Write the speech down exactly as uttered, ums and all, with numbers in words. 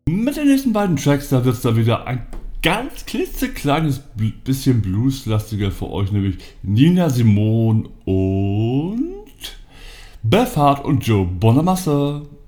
Mit den nächsten beiden Tracks, da wird es da wieder ein ganz klitzekleines bisschen blueslastiger für euch, nämlich Nina Simone und Beth Hart und Joe Bonamassa.